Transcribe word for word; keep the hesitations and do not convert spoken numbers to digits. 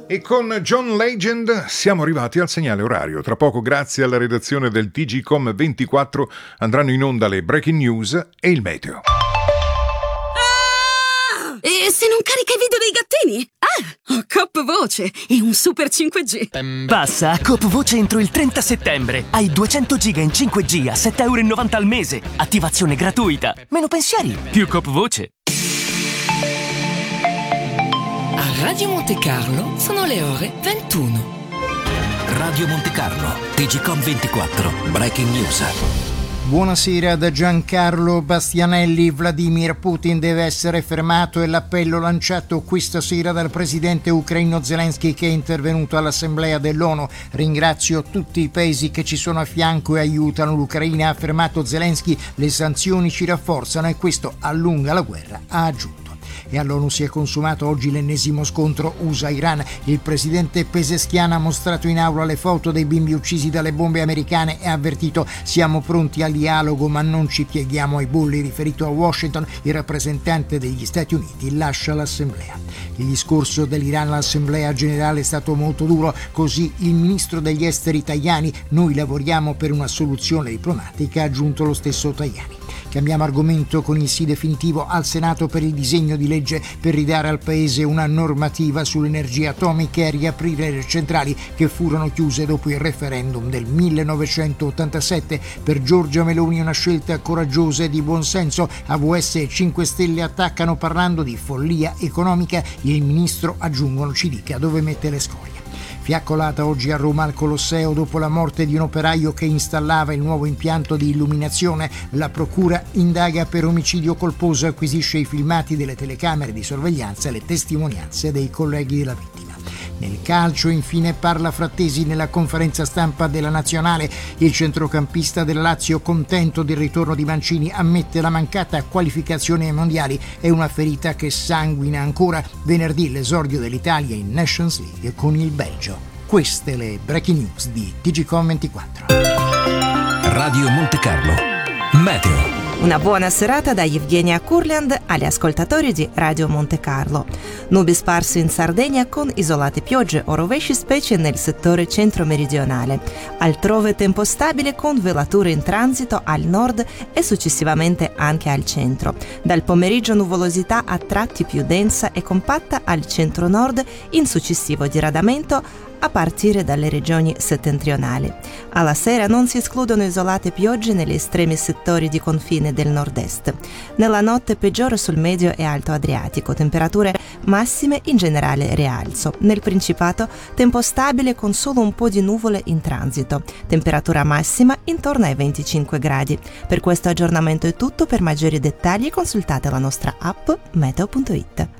E con John Legend siamo arrivati al segnale orario. Tra poco, grazie alla redazione del T G Com ventiquattro, andranno in onda le breaking news e il meteo. Ah! E se non carica i video dei gattini? Ah, ho Coop Voce e un super cinque G. Passa a Coop Voce entro il trenta settembre. Hai duecento giga in cinque G a sette virgola novanta euro al mese. Attivazione gratuita. Meno pensieri, più Coop Voce. A Radio Monte Carlo sono le ore ventuno. Radio Monte Carlo, T G Com ventiquattro, Breaking News. Buonasera da Giancarlo Bastianelli. Vladimir Putin deve essere fermato, è l'appello lanciato questa sera dal presidente ucraino Zelensky, che è intervenuto all'Assemblea dell'ONU. Ringrazio tutti i paesi che ci sono a fianco e aiutano l'Ucraina, ha affermato Zelensky. Le sanzioni ci rafforzano e questo allunga la guerra, ha aggiunto. E all'ONU si è consumato oggi l'ennesimo scontro U S A-Iran. Il presidente Pezeshkian ha mostrato in aula le foto dei bimbi uccisi dalle bombe americane e ha avvertito: siamo pronti al dialogo ma non ci pieghiamo ai bulli. Riferito a Washington, il rappresentante degli Stati Uniti lascia l'Assemblea. Il discorso dell'Iran all'Assemblea generale è stato molto duro, così il ministro degli esteri Tajani: noi lavoriamo per una soluzione diplomatica, ha aggiunto lo stesso Tajani. Cambiamo argomento con il sì definitivo al Senato per il disegno di legge per ridare al Paese una normativa sull'energia atomica e riaprire le centrali che furono chiuse dopo il referendum del millenovecentottantasette. Per Giorgia Meloni una scelta coraggiosa e di buonsenso. A V S e cinque Stelle attaccano parlando di follia economica. Il ministro, aggiungono, ci dica dove mette le scorie. Fiaccolata oggi a Roma al Colosseo dopo la morte di un operaio che installava il nuovo impianto di illuminazione. La procura indaga per omicidio colposo, acquisisce i filmati delle telecamere di sorveglianza e le testimonianze dei colleghi della vittima. Nel calcio, infine, parla Frattesi nella conferenza stampa della Nazionale. Il centrocampista della Lazio, contento del ritorno di Mancini, ammette la mancata qualificazione ai mondiali è una ferita che sanguina ancora. Venerdì l'esordio dell'Italia in Nations League con il Belgio. Queste le breaking news di T G Com ventiquattro. Radio Monte Carlo, meteo. Una buona serata da Evgenia Kurland agli ascoltatori di Radio Monte Carlo. Nubi sparse in Sardegna con isolate piogge o rovesci, specie nel settore centro-meridionale. Altrove tempo stabile con velature in transito al nord e successivamente anche al centro. Dal pomeriggio nuvolosità a tratti più densa e compatta al centro-nord, in successivo diradamento a partire dalle regioni settentrionali. Alla sera non si escludono isolate piogge negli estremi settori di confine del nord-est. Nella notte peggiore sul medio e alto Adriatico, temperature massime in generale rialzo. Nel Principato tempo stabile con solo un po' di nuvole in transito. Temperatura massima intorno ai venticinque gradi. Per questo aggiornamento è tutto. Per maggiori dettagli consultate la nostra app meteo punto it.